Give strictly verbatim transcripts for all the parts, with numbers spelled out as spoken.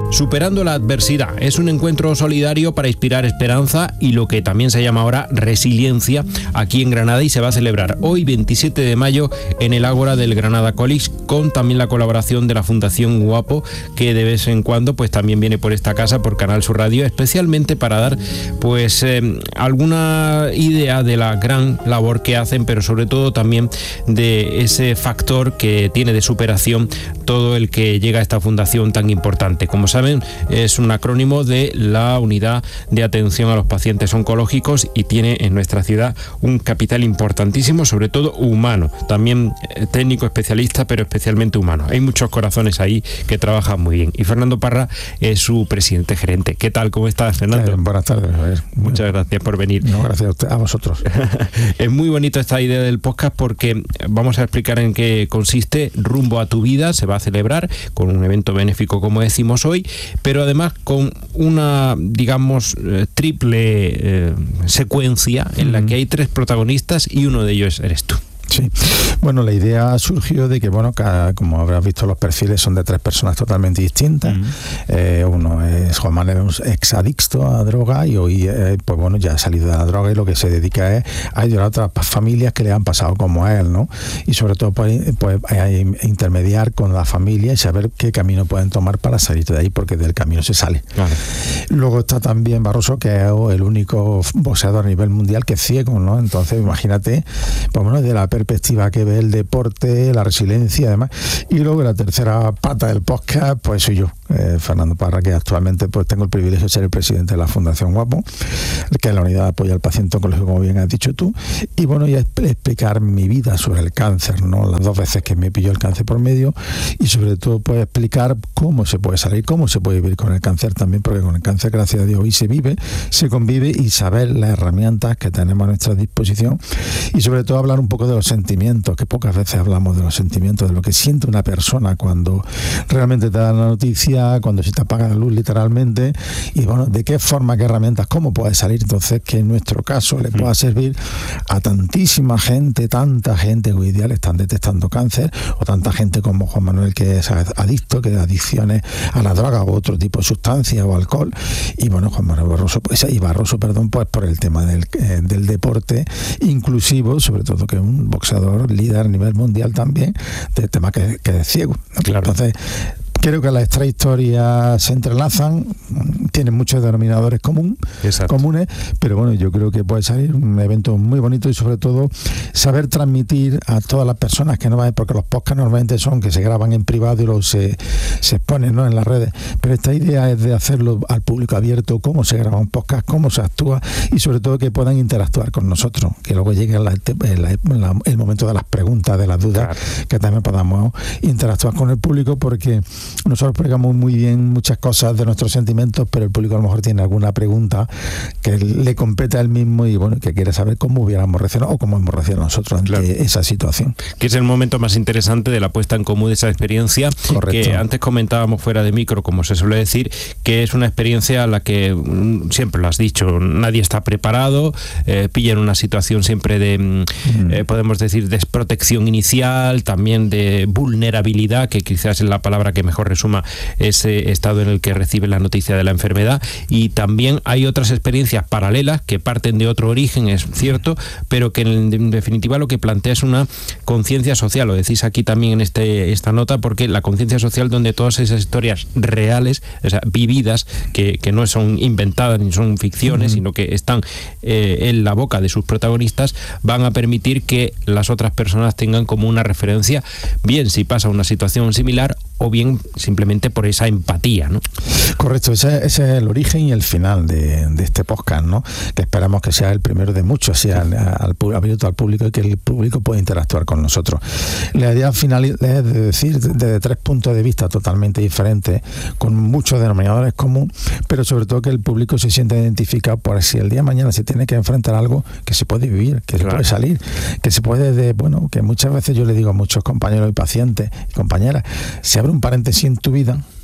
Superando la adversidad. Es un encuentro solidario para inspirar esperanza y lo que también se llama ahora resiliencia aquí en Granada, y se va a celebrar hoy veintisiete de mayo en el Ágora del Granada College, con también la colaboración de la Fundación Guapo, que de vez en cuando pues también viene por esta casa, por Canal Sur Radio, especialmente para dar pues eh, alguna idea de la gran labor que hacen, pero sobre todo también de ese factor que tiene de superación todo el que llega a esta fundación tan importante. Como saben, es un acrónimo de la Unidad de Atención a los Pacientes Oncológicos y tiene en nuestra ciudad un capital importantísimo, sobre todo humano, también técnico, especialista, pero especialmente humano. Hay muchos corazones ahí que trabajan muy bien, y Fernando Parra es su presidente gerente. ¿Qué tal? ¿Cómo estás, Fernando? Eh, buenas tardes. A ver, muchas gracias por venir. No, gracias a, usted, a vosotros. Es muy bonito esta idea del podcast porque vamos a explicar en qué consiste. Rumbo a tu vida se va a celebrar con un evento benéfico, como decimos hoy, pero además con una, digamos, eh, triple eh, secuencia en la que hay tres protagonistas y uno de ellos eres tú. Sí, bueno, la idea surgió de que, bueno, cada, como habrás visto, los perfiles son de tres personas totalmente distintas. Uh-huh. Eh, uno es Juan Manuel, un exadicto a droga, y hoy, eh, pues bueno, ya ha salido de la droga y lo que se dedica es a ayudar a otras familias que le han pasado como a él, ¿no? Y sobre todo, pues, pues a intermediar con la familia y saber qué camino pueden tomar para salir de ahí, porque del camino se sale. Claro. Luego está también Barroso, que es el único boxeador a nivel mundial que es ciego, ¿no? Entonces, imagínate, pues bueno, de la perspectiva que ve el deporte, la resiliencia y demás. Y luego la tercera pata del podcast, pues soy yo, eh, Fernando Parra, que actualmente pues tengo el privilegio de ser el presidente de la Fundación Guapo, que es la unidad de apoyo al paciente oncológico, como bien has dicho tú. Y bueno, y explicar mi vida sobre el cáncer, ¿no? Las dos veces que me pilló el cáncer por medio, y sobre todo pues explicar cómo se puede salir, cómo se puede vivir con el cáncer también, porque con el cáncer, gracias a Dios, hoy se vive, se convive, y saber las herramientas que tenemos a nuestra disposición, y sobre todo hablar un poco de los sentimientos, que pocas veces hablamos de los sentimientos, de lo que siente una persona cuando realmente te da la noticia, cuando se te apaga la luz literalmente, y bueno, de qué forma, qué herramientas, cómo puede salir. Entonces, que en nuestro caso le pueda servir a tantísima gente, tanta gente que hoy día le están detectando cáncer, o tanta gente como Juan Manuel, que es adicto, que de adicciones a la droga o otro tipo de sustancia o alcohol. Y bueno, Juan Manuel Barroso, pues, y Barroso, perdón, pues por el tema del, eh, del deporte inclusivo, sobre todo que un boxeador líder a nivel mundial también, del tema que, que es ciego. Claro. Entonces, creo que las tres historias se entrelazan, tienen muchos denominadores común, comunes, pero bueno, yo creo que puede salir un evento muy bonito, y sobre todo saber transmitir a todas las personas que no vayan, porque los podcasts normalmente son que se graban en privado y luego se, se exponen, ¿no?, en las redes, pero esta idea es de hacerlo al público abierto, cómo se graba un podcast, cómo se actúa, y sobre todo que puedan interactuar con nosotros, que luego llegue la, la, la, el momento de las preguntas, de las dudas, claro, que también podamos interactuar con el público, porque nosotros explicamos muy bien muchas cosas de nuestros sentimientos, pero el público a lo mejor tiene alguna pregunta que le compete a él mismo, y bueno, que quiere saber cómo hubiéramos reaccionado o cómo hemos reaccionado nosotros ante, claro, esa situación. Que es el momento más interesante de la puesta en común de esa experiencia. Correcto. Que antes comentábamos fuera de micro, como se suele decir, que es una experiencia a la que, siempre lo has dicho, nadie está preparado, eh, pilla en una situación siempre de, mm. eh, podemos decir, desprotección inicial, también de vulnerabilidad, que quizás es la palabra que mejor resuma ese estado en el que recibe la noticia de la enfermedad. Y también hay otras experiencias paralelas que parten de otro origen, es cierto, pero que en, en definitiva lo que plantea es una conciencia social. Lo decís aquí también en este esta nota, porque la conciencia social, donde todas esas historias reales, o sea, vividas, que, que no son inventadas ni son ficciones, uh-huh, sino que están eh, en la boca de sus protagonistas, van a permitir que las otras personas tengan como una referencia, bien si pasa una situación similar, o bien simplemente por esa empatía, ¿no? Correcto, ese, ese es el origen y el final de, de este podcast, ¿no? Que esperamos que sea el primero de muchos, sea al, al, abierto al público, y que el público pueda interactuar con nosotros. La idea final es de decir desde tres puntos de vista totalmente diferentes, con muchos denominadores comunes, pero sobre todo que el público se sienta identificado por si el día de mañana se tiene que enfrentar a algo que se puede vivir, que claro, se puede salir, que se puede, de, bueno, que muchas veces yo le digo a muchos compañeros y pacientes y compañeras, se abre un paréntesis en tu vida,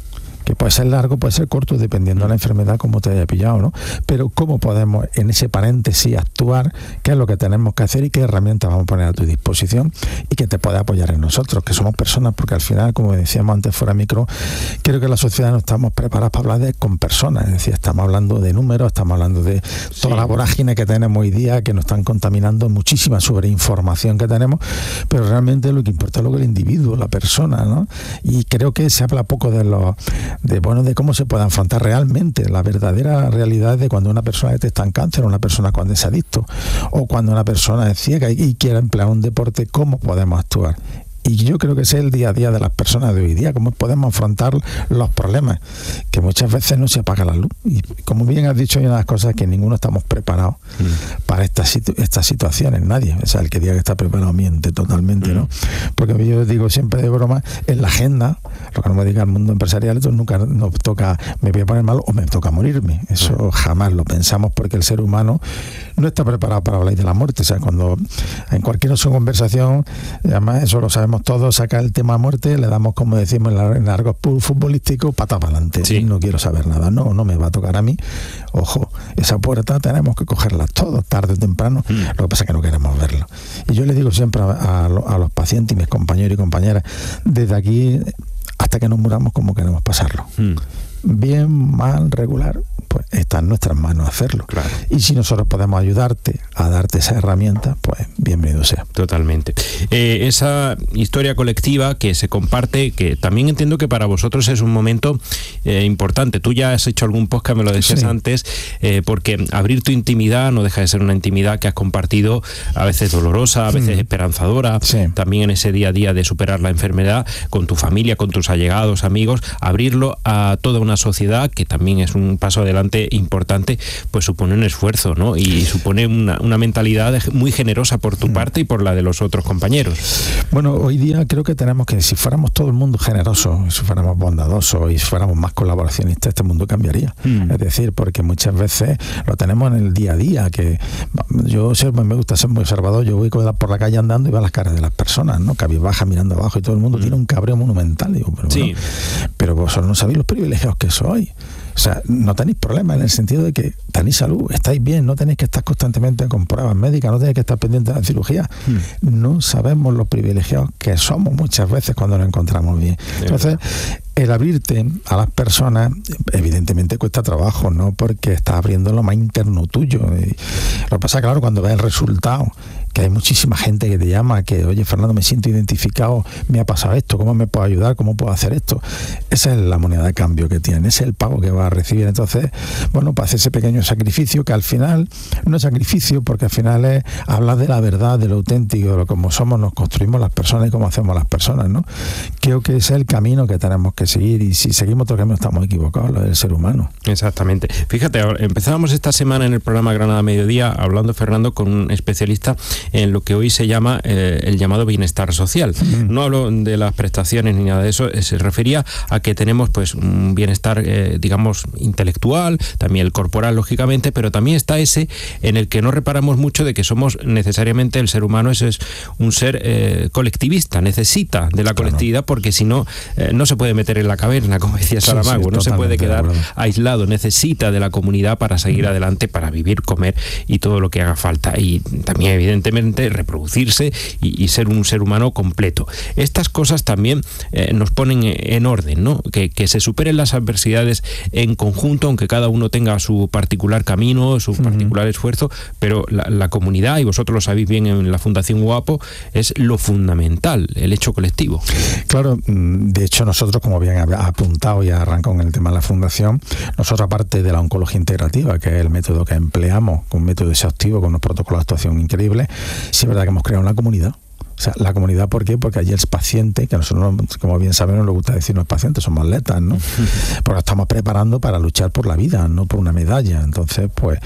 que puede ser largo, puede ser corto, dependiendo de la enfermedad, como te haya pillado, ¿no? Pero cómo podemos en ese paréntesis actuar, qué es lo que tenemos que hacer y qué herramientas vamos a poner a tu disposición y que te pueda apoyar en nosotros, que somos personas, porque al final, como decíamos antes fuera micro, creo que la sociedad no estamos preparados para hablar de con personas, es decir, estamos hablando de números, estamos hablando de toda sí. la vorágine que tenemos hoy día, que nos están contaminando, muchísima sobreinformación que tenemos, pero realmente lo que importa es lo que el individuo, la persona, ¿no? Y creo que se habla poco de los de bueno de cómo se puede afrontar realmente la verdadera realidad de cuando una persona detecta cáncer, una persona cuando es adicto, o cuando una persona es ciega y, y quiere emplear un deporte, cómo podemos actuar. Y yo creo que ese es el día a día de las personas de hoy día, cómo podemos afrontar los problemas, que muchas veces no se apaga la luz. Y como bien has dicho, hay unas cosas que ninguno estamos preparados mm. para estas situ- estas situaciones, nadie. O sea, el que diga que está preparado miente totalmente, mm. ¿no? Porque yo digo siempre de broma, en la agenda, lo que no me diga el mundo empresarial, entonces nunca nos toca, me voy a poner mal o me toca morirme. Eso mm. jamás lo pensamos, porque el ser humano no está preparado para hablar de la muerte. O sea, cuando en cualquier otra conversación, además eso lo sabemos todos, saca el tema muerte, le damos, como decimos en largo futbolístico, pata para adelante. Sí. No quiero saber nada, no, no me va a tocar a mí. Ojo, esa puerta tenemos que cogerla todos, tarde o temprano, mm. lo que pasa es que no queremos verlo. Y yo le digo siempre a, a, a los pacientes y mis compañeros y compañeras, desde aquí hasta que nos muramos, cómo queremos pasarlo. Mm. Bien, mal, regular, pues está en nuestras manos hacerlo. Claro. Y si nosotros podemos ayudarte a darte esa herramienta, pues bienvenido sea. Totalmente. Eh, esa historia colectiva que se comparte, que también entiendo que para vosotros es un momento eh, importante. Tú ya has hecho algún podcast, me lo decías sí. antes, eh, porque abrir tu intimidad no deja de ser una intimidad que has compartido, a veces dolorosa, a veces mm. esperanzadora, sí. también en ese día a día de superar la enfermedad, con tu familia, con tus allegados, amigos, abrirlo a toda una sociedad, que también es un paso adelante importante, pues supone un esfuerzo, ¿no? Y supone una, una mentalidad muy generosa por tu parte y por la de los otros compañeros. Bueno, hoy día creo que tenemos que, si fuéramos todo el mundo generoso, si fuéramos bondadosos y si fuéramos más colaboracionistas, este mundo cambiaría. Mm. Es decir, porque muchas veces lo tenemos en el día a día, que yo me gusta ser muy observador, yo voy por la calle andando y veo las caras de las personas, ¿no? Cabizbaja, mirando abajo, y todo el mundo mm. tiene un cabreo monumental. Digo, pero, sí. bueno, pero vosotros no sabéis los privilegiados que sois. O sea, no tenéis problema en el sentido de que tenéis salud, estáis bien, no tenéis que estar constantemente con pruebas médicas, no tenéis que estar pendientes de la cirugía. Mm. No sabemos los privilegiados que somos muchas veces cuando nos encontramos bien. Entonces, el abrirte a las personas, evidentemente cuesta trabajo, ¿no? Porque estás abriendo lo más interno tuyo. Y lo que pasa, claro, cuando ves el resultado, que hay muchísima gente que te llama, que, oye, Fernando, me siento identificado, me ha pasado esto, ¿cómo me puedo ayudar? ¿Cómo puedo hacer esto? Esa es la moneda de cambio que tienen, ese es el pago que vas a recibir. Entonces, bueno, para hacer ese pequeño sacrificio, que al final no es sacrificio, porque al final es hablar de la verdad, de lo auténtico, de lo como somos, nos construimos las personas y cómo hacemos las personas, ¿no? Creo que ese es el camino que tenemos que seguir, y si seguimos otro camino estamos equivocados, lo del ser humano. Exactamente. Fíjate, empezábamos esta semana en el programa Granada Mediodía hablando, Fernando, con un especialista en lo que hoy se llama eh, el llamado bienestar social. Mm. No hablo de las prestaciones ni nada de eso, se refería a que tenemos pues un bienestar, eh, digamos, intelectual, también el corporal, lógicamente, pero también está ese en el que no reparamos mucho de que somos necesariamente, el ser humano es, es un ser eh, colectivista, necesita de la colectividad, claro. porque si no, eh, no se puede meter en la caverna, como decía Saramago, sí, sí, no se puede quedar aislado, necesita de la comunidad para seguir mm. adelante, para vivir, comer y todo lo que haga falta, y también evidentemente reproducirse y, y ser un ser humano completo. Estas cosas también eh, nos ponen en orden, ¿no? Que, que se superen las adversidades en conjunto, aunque cada uno tenga su particular camino, su uh-huh. particular esfuerzo, pero la, la comunidad, y vosotros lo sabéis bien en la Fundación Guapo, es lo fundamental, el hecho colectivo. Claro, de hecho nosotros, como bien ha apuntado y ha arrancado en el tema de la Fundación, nosotros, aparte de la oncología integrativa, que es el método que empleamos, un método exhaustivo con unos protocolos de actuación increíbles, sí es verdad que hemos creado una comunidad. O sea, la comunidad, ¿por qué? Porque allí el paciente, que a nosotros, como bien sabemos, nos gusta decir los pacientes, somos atletas, ¿no? Porque estamos preparando para luchar por la vida, no por una medalla. Entonces, pues,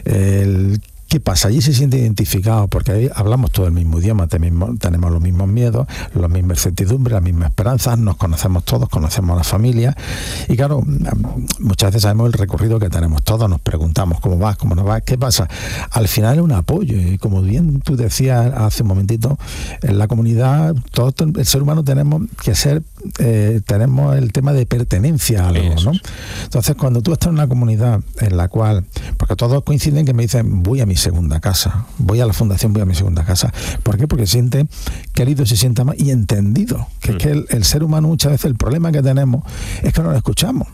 el ¿qué pasa? Allí se siente identificado, porque ahí hablamos todo el mismo idioma, tenemos, tenemos los mismos miedos, las mismas incertidumbres, las mismas esperanzas, nos conocemos todos, conocemos a la familia, y claro, muchas veces sabemos el recorrido que tenemos todos, nos preguntamos cómo vas, cómo no vas, qué pasa. Al final es un apoyo, y como bien tú decías hace un momentito, en la comunidad, todo el ser humano tenemos que ser eh, tenemos el tema de pertenencia a algo, ¿no? Entonces, cuando tú estás en una comunidad en la cual, porque todos coinciden que me dicen, voy a mi segunda casa, voy a la fundación, voy a mi segunda casa. ¿Por qué? Porque siente querido, se sienta más y entendido. Que mm. es que el, el ser humano muchas veces el problema que tenemos es que no lo escuchamos.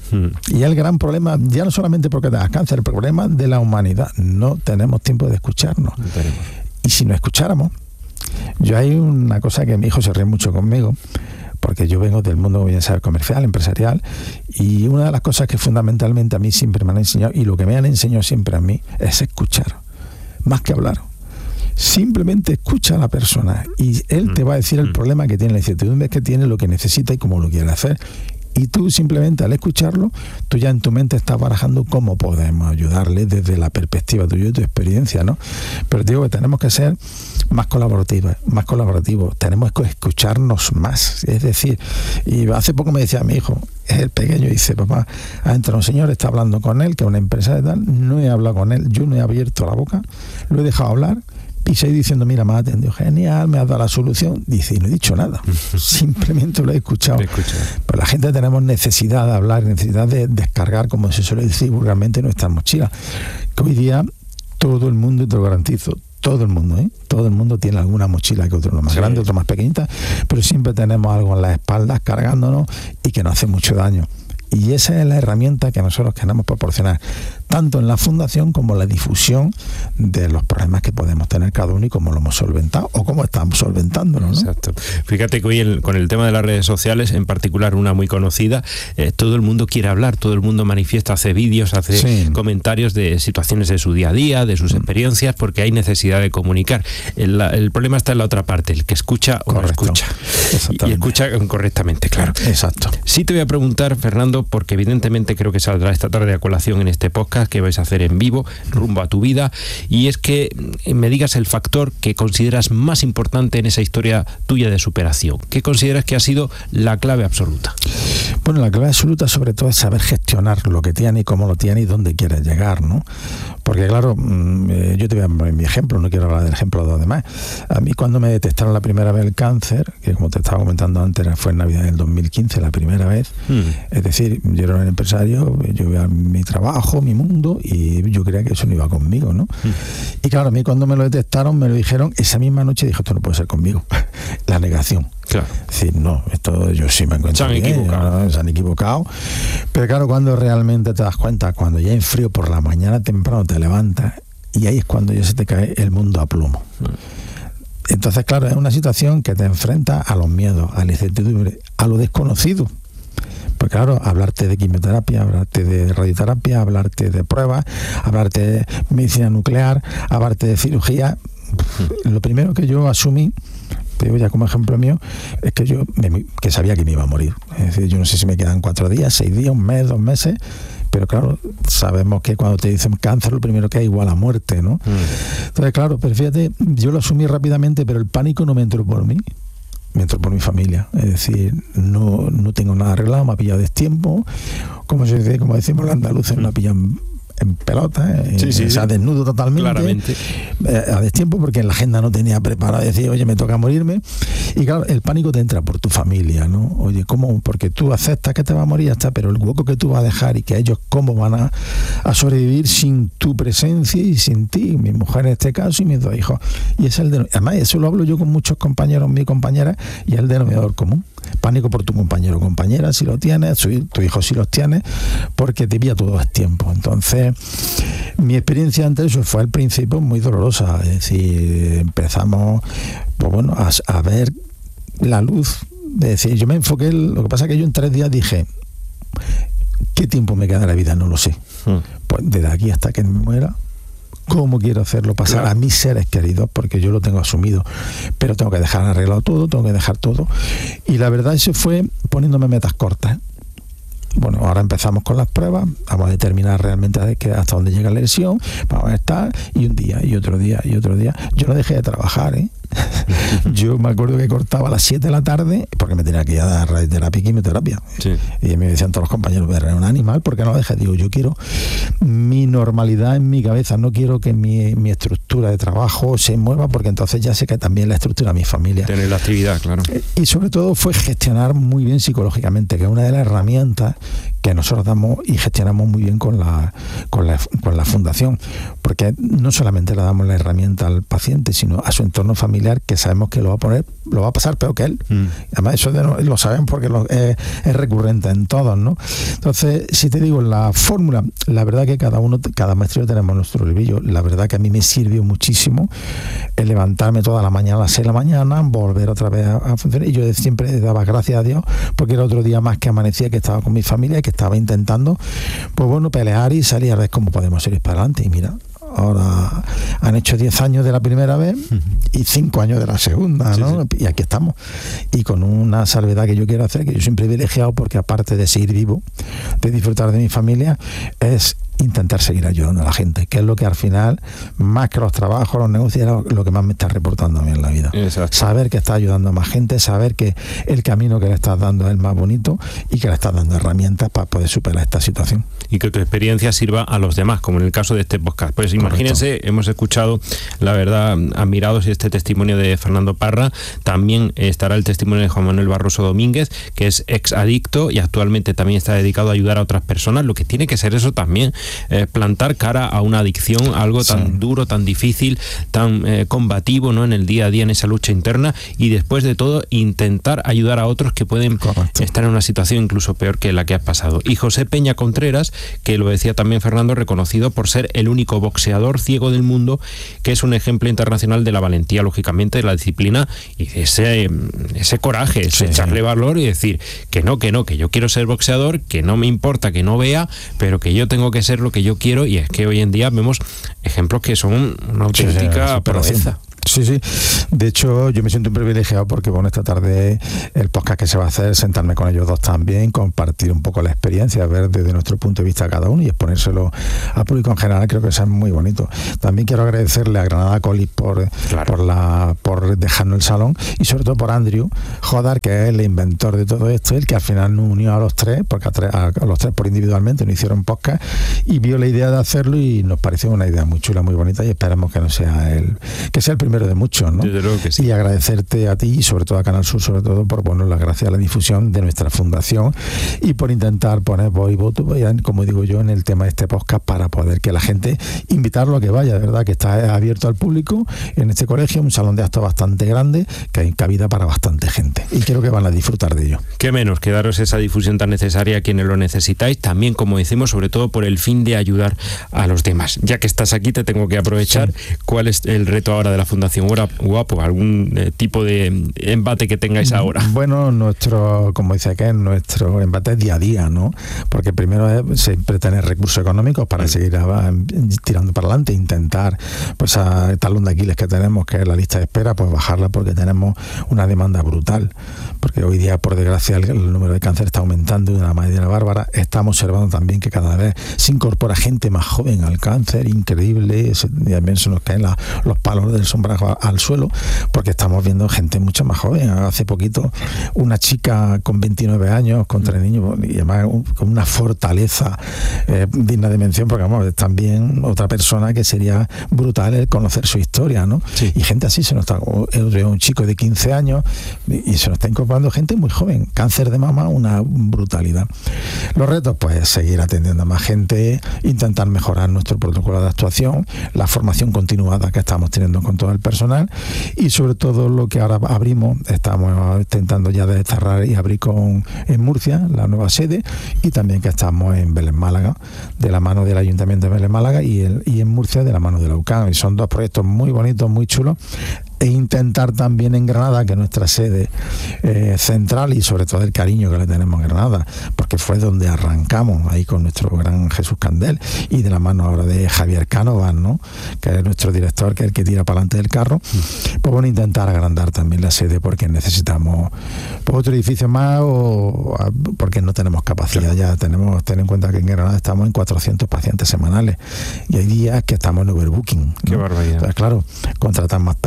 Y el gran problema, ya no solamente porque tengas cáncer, el problema de la humanidad, no tenemos tiempo de escucharnos. No y si no escucháramos, yo hay una cosa que mi hijo se ríe mucho conmigo, porque yo vengo del mundo, bien saber, comercial, empresarial, y una de las cosas que fundamentalmente a mí siempre me han enseñado, y lo que me han enseñado siempre a mí, es escuchar, más que hablar. Simplemente escucha a la persona y él te va a decir el problema que tiene, la incertidumbre que tiene, lo que necesita y cómo lo quiere hacer. Y tú simplemente al escucharlo, tú ya en tu mente estás barajando cómo podemos ayudarle desde la perspectiva tuya y tu experiencia, ¿no? Pero digo que tenemos que ser más colaborativos, más colaborativos, tenemos que escucharnos más. Es decir, y hace poco me decía mi hijo, es el pequeño, y dice, papá, ha entrado un señor, está hablando con él, que es una empresa de tal, no he hablado con él, yo no he abierto la boca, lo he dejado hablar, y seguí diciendo, mira, me ha atendido genial, me ha dado la solución. Dice, y no he dicho nada, simplemente lo he escuchado. Pero la gente tenemos necesidad de hablar, necesidad de descargar, como se suele decir vulgarmente, nuestras mochilas. Que hoy día todo el mundo, y te lo garantizo, todo el mundo, ¿eh? Todo el mundo tiene alguna mochila, que otro más sí. grande, otro más pequeñita, pero siempre tenemos algo en las espaldas cargándonos y que nos hace mucho daño. Y esa es la herramienta que nosotros queremos proporcionar, tanto en la fundación como en la difusión de los problemas que podemos tener cada uno y cómo lo hemos solventado o cómo estamos solventándolo, ¿no? Exacto. Fíjate que hoy el, con el tema de las redes sociales, en particular una muy conocida, eh, todo el mundo quiere hablar, todo el mundo manifiesta, hace vídeos, hace sí. comentarios de situaciones de su día a día, de sus mm. experiencias, porque hay necesidad de comunicar. El, el problema está en la otra parte, el que escucha o Correcto. no escucha. Y, y escucha correctamente, claro. Exacto. Sí te voy a preguntar, Fernando, porque evidentemente creo que saldrá esta tarde a colación en este podcast que vais a hacer en vivo, rumbo a tu vida, y es que me digas el factor que consideras más importante en esa historia tuya de superación. ¿Qué consideras que ha sido la clave absoluta? Bueno, la clave absoluta sobre todo es saber gestionar lo que tiene y cómo lo tiene y dónde quieres llegar, ¿no? Porque claro, yo te voy a poner mi ejemplo, no quiero hablar del ejemplo de los demás. A mí cuando me detectaron la primera vez el cáncer, que como te estaba comentando antes, fue en Navidad del dos mil quince la primera vez, mm. es decir, yo era un empresario, yo veía mi trabajo, mi mundo, y yo creía que eso no iba conmigo, ¿no? Mm. Y claro, a mí cuando me lo detectaron, me lo dijeron, esa misma noche dije, esto no puede ser conmigo. La negación. Claro. Es decir, no, esto yo sí me encuentro se han bien, equivocado. ¿no? Se han equivocado. Pero claro, cuando realmente te das cuenta, cuando ya en frío por la mañana temprano te levantas, y ahí es cuando ya se te cae el mundo a plomo. Mm. Entonces, claro, es una situación que te enfrenta a los miedos, a la incertidumbre, a lo desconocido. Pues claro, hablarte de quimioterapia, hablarte de radioterapia, hablarte de pruebas, hablarte de medicina nuclear, hablarte de cirugía. Lo primero que yo asumí, te digo ya como ejemplo mío, es que yo me, que sabía que me iba a morir. Es decir, yo no sé si me quedan cuatro días, seis días, un mes, dos meses, pero claro, sabemos que cuando te dicen cáncer, lo primero que hay igual a muerte, ¿no? Mm. Entonces, claro, pero fíjate, yo lo asumí rápidamente, pero el pánico no me entró por mí, me entró por mi familia. Es decir, no, no tengo nada arreglado, me ha pillado destiempo, como se dice, como decimos los andaluces, me ha pillado en pelota, sí, en, sí, o sea, sí. desnudo totalmente, Claramente. Eh, a destiempo, porque en la agenda no tenía preparado, decir, oye, me toca morirme, y claro, el pánico te entra por tu familia, ¿no? Oye, ¿cómo? Porque tú aceptas que te va a morir, ya está, pero el hueco que tú vas a dejar y que ellos cómo van a, a sobrevivir sin tu presencia y sin ti, mi mujer en este caso y mis dos hijos, y es el de, además eso lo hablo yo con muchos compañeros, mis compañeras, y es el denominador común. Pánico por tu compañero o compañera, si lo tienes, tu hijo si los tienes, porque te pilla todo el tiempo. Entonces, mi experiencia ante eso fue al principio muy dolorosa, es decir, empezamos pues bueno, a, a ver la luz, de decir, yo me enfoqué, lo que pasa es que yo en tres días dije, ¿qué tiempo me queda de la vida? No lo sé. Hmm. Pues desde aquí hasta que me muera, ¿cómo quiero hacerlo pasar claro. a mis seres queridos? Porque yo lo tengo asumido, pero tengo que dejar arreglado todo, tengo que dejar todo. Y la verdad, eso fue poniéndome metas cortas. Bueno, ahora empezamos con las pruebas, vamos a determinar realmente hasta dónde llega la lesión, vamos a estar, y un día, y otro día, y otro día. Yo no dejé de trabajar, ¿eh? Yo me acuerdo que cortaba a las siete de la tarde porque me tenía que ir a dar radioterapia y quimioterapia. Sí. Y me decían todos los compañeros, eres un animal, ¿por qué no lo dejas? Digo, yo quiero mi normalidad en mi cabeza, no quiero que mi, mi estructura de trabajo se mueva, porque entonces ya sé que también la estructura de mi familia. Tener la actividad, claro. Y sobre todo fue gestionar muy bien psicológicamente, que es una de las herramientas que nosotros damos y gestionamos muy bien con la, con la, con la fundación, porque no solamente le damos la herramienta al paciente, sino a su entorno familiar, que sabemos que lo va a poner, lo va a pasar peor que él. Mm. Además, eso de no, lo sabemos porque lo, es, es recurrente en todos, ¿no? Entonces, si te digo, la fórmula, la verdad que cada uno, cada maestro tenemos nuestro libillo. La verdad que a mí me sirvió muchísimo el levantarme toda la mañana a las seis de la mañana, volver otra vez a, a funcionar, y yo siempre daba gracias a Dios, porque era otro día más que amanecía, que estaba con mi familia y que estaba intentando, pues bueno, pelear y salir a ver cómo podemos ir para adelante. Y mira, ahora han hecho diez años de la primera vez y cinco años de la segunda, ¿no? Sí, sí. Y aquí estamos. Y con una salvedad que yo quiero hacer, que yo soy un privilegiado, porque aparte de seguir vivo, de disfrutar de mi familia, es intentar seguir ayudando a la gente, que es lo que al final, más que los trabajos, los negocios, era lo que más me está reportando a mí en la vida. Exacto. Saber que estás ayudando a más gente, saber que el camino que le estás dando es el más bonito y que le estás dando herramientas para poder superar esta situación. Y que tu experiencia sirva a los demás, como en el caso de este podcast. Pues imagínense, correcto, hemos escuchado, la verdad, admirados este testimonio de Fernando Parra. También estará el testimonio de Juan Manuel Barroso Domínguez, que es ex adicto y actualmente también está dedicado a ayudar a otras personas. Lo que tiene que ser eso también, Eh, plantar cara a una adicción, algo tan sí. duro, tan difícil, tan eh, combativo, ¿no?, en el día a día, en esa lucha interna, y después de todo intentar ayudar a otros que pueden Correcto. estar en una situación incluso peor que la que has pasado. Y José Peña Contreras, que lo decía también Fernando, reconocido por ser el único boxeador ciego del mundo, que es un ejemplo internacional de la valentía, lógicamente, de la disciplina y de ese, ese coraje, ese sí, echarle sí. valor y decir que no, que no, que yo quiero ser boxeador, que no me importa que no vea, pero que yo tengo que ser lo que yo quiero. Y es que hoy en día vemos ejemplos que son una auténtica proeza. Sí, sí. De hecho, yo me siento un privilegiado porque, bueno, esta tarde el podcast que se va a hacer, sentarme con ellos dos también, compartir un poco la experiencia, ver desde nuestro punto de vista cada uno y exponérselo al público en general, creo que eso es muy bonito. También quiero agradecerle a Granada Colis por, claro. por, la, por dejarnos el salón, y sobre todo por Andrew Jodar, que es el inventor de todo esto, el que al final nos unió a los tres, porque a, tres, a, a los tres por individualmente nos hicieron podcast, y vio la idea de hacerlo y nos pareció una idea muy chula, muy bonita, y esperamos que no sea el, que sea el primero de muchos, ¿no? Desde luego que sí. Y agradecerte a ti y sobre todo a Canal Sur, sobre todo por poner las gracias a la difusión de nuestra fundación y por intentar poner voz y voto, como digo yo, en el tema de este podcast, para poder que la gente, invitarlo a que vaya, de verdad, que está abierto al público en este colegio, un salón de actos bastante grande, que hay cabida para bastante gente, y creo que van a disfrutar de ello. Qué menos que daros esa difusión tan necesaria a quienes lo necesitáis, también, como decimos, sobre todo por el fin de ayudar a los demás. Ya que estás aquí, te tengo que aprovechar. Sí. ¿Cuál es el reto ahora de la Fundación Guapo? ¿Algún eh, tipo de embate que tengáis ahora? Bueno, nuestro, como dice aquí, nuestro embate es día a día, ¿no? Porque primero es siempre tener recursos económicos para seguir a, tirando para adelante, intentar, pues, a talón de Aquiles que tenemos, que es la lista de espera, pues bajarla, porque tenemos una demanda brutal, porque hoy día, por desgracia, el, el número de cáncer está aumentando de una manera bárbara. Estamos observando también que cada vez se incorpora gente más joven al cáncer, increíble, se, también se nos caen la, los palos del sombrajo al suelo, porque estamos viendo gente mucho más joven. Hace poquito una chica con veintinueve años, con tres niños, y además un, con una fortaleza eh, digna de mención, porque vamos, es también otra persona que sería brutal el conocer su historia, ¿no? Sí. Y gente así se nos está, un chico de quince años, y, y se nos está incorporando gente muy joven. Cáncer de mama, una brutalidad. Los retos, pues seguir atendiendo a más gente, intentar mejorar nuestro protocolo de actuación, la formación continuada que estamos teniendo con todo el personal, y sobre todo lo que ahora abrimos, estamos intentando ya de cerrar y abrir con en Murcia la nueva sede, y también que estamos en Vélez Málaga de la mano del Ayuntamiento de Vélez Málaga, y, el, y en Murcia de la mano de la U C A M, y son dos proyectos muy bonitos, muy chulos. E intentar también en Granada, que nuestra sede eh, central, y sobre todo el cariño que le tenemos a Granada, porque fue donde arrancamos ahí con nuestro gran Jesús Candel, y de la mano ahora de Javier Cánovas, ¿no?, que es nuestro director, que es el que tira para adelante del carro. Pues bueno, intentar agrandar también la sede, porque necesitamos pues, otro edificio más, o porque no tenemos capacidad. Claro. Ya tenemos, ten en cuenta que en Granada estamos en cuatrocientos pacientes semanales, y hay días que estamos en overbooking, ¿no? Qué barbaridad. Entonces, claro, contratar más personal,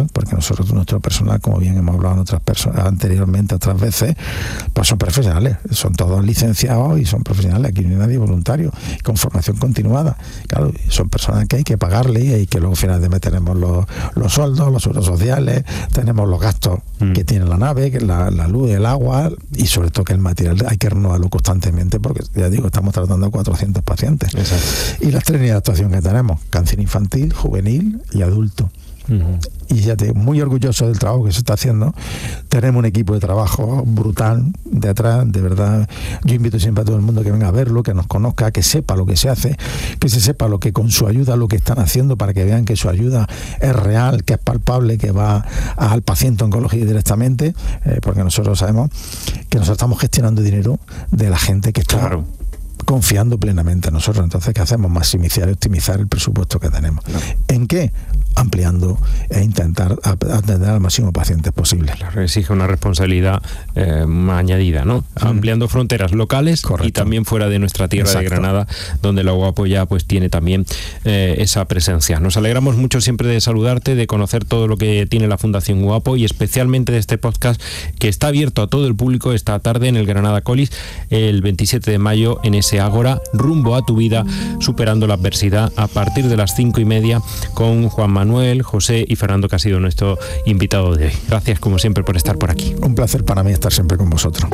personal, porque nosotros, nuestro personal, como bien hemos hablado en otras personas anteriormente, otras veces, pues son profesionales, son todos licenciados y son profesionales, aquí no hay nadie voluntario, con formación continuada. Claro, son personas que hay que pagarle y hay que luego al final de mes tenemos los, los sueldos, los seguros sociales, tenemos los gastos mm. que tiene la nave, que la, la luz, el agua y sobre todo que el material hay que renovarlo constantemente porque, ya digo, estamos tratando a cuatrocientos pacientes. Exacto. Y las tres líneas de actuación que tenemos, cáncer infantil, juvenil y adulto. Uh-huh. Y ya te muy orgulloso del trabajo que se está haciendo. Tenemos un equipo de trabajo brutal detrás, de verdad. Yo invito siempre a todo el mundo que venga a verlo, que nos conozca, que sepa lo que se hace, que se sepa lo que con su ayuda lo que están haciendo, para que vean que su ayuda es real, que es palpable, que va al paciente oncología directamente, eh, porque nosotros sabemos que nosotros estamos gestionando dinero de la gente que está claro. confiando plenamente en nosotros. Entonces, ¿qué hacemos? Maximizar y optimizar el presupuesto que tenemos. No. ¿En qué? Ampliando e intentar atender al máximo pacientes posible. Claro, exige una responsabilidad eh, añadida, ¿no? Mm. Ampliando fronteras locales. Correcto. Y también fuera de nuestra tierra Exacto. de Granada, donde la UAPO ya pues tiene también eh, esa presencia. Nos alegramos mucho siempre de saludarte, de conocer todo lo que tiene la Fundación UAPO y especialmente de este podcast que está abierto a todo el público esta tarde en el Granada Colis, el veintisiete de mayo, en ese Ágora, rumbo a tu vida, superando la adversidad, a partir de las cinco y media, con Juan Manuel, José y Fernando, que ha sido nuestro invitado de hoy. Gracias, como siempre, por estar por aquí. Un placer para mí estar siempre con vosotros.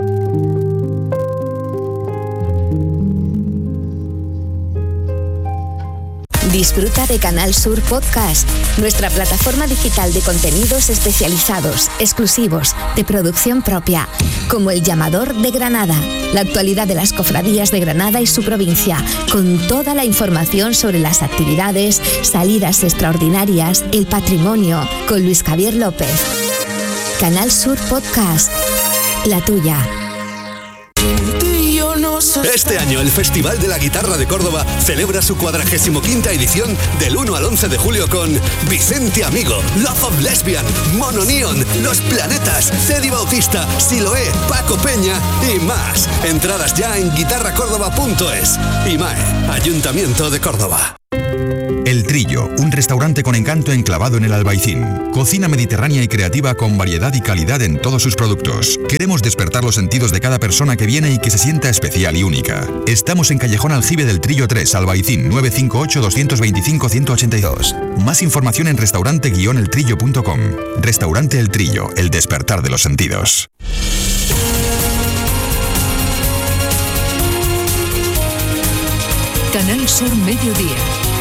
Disfruta de Canal Sur Podcast, nuestra plataforma digital de contenidos especializados, exclusivos, de producción propia, como El Llamador de Granada, la actualidad de las cofradías de Granada y su provincia, con toda la información sobre las actividades, salidas extraordinarias, el patrimonio, con Luis Javier López. Canal Sur Podcast, la tuya. Este año el Festival de la Guitarra de Córdoba celebra su cuadragésimo quinta edición del uno al once de julio con Vicente Amigo, Love of Lesbian, Mono Neon, Los Planetas, Teddy Bautista, Siloé, Paco Peña y más. Entradas ya en guitarra córdoba punto es. IMAE, Ayuntamiento de Córdoba. El Trillo, un restaurante con encanto enclavado en el Albaicín. Cocina mediterránea y creativa con variedad y calidad en todos sus productos. Queremos despertar los sentidos de cada persona que viene y que se sienta especial y única. Estamos en Callejón Aljibe del Trillo tres, Albaicín, nueve cinco ocho, dos dos cinco, uno ocho dos. Más información en restaurante guion el trillo punto com. Restaurante El Trillo, el despertar de los sentidos. Canal Sur Mediodía.